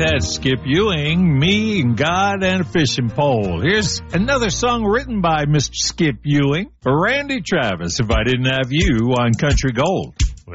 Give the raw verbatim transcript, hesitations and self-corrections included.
that, Skip Ewing, Me and God and a Fishing Pole. Here's another song written by Mister Skip Ewing for Randy Travis, If I Didn't Have You, on Country Gold.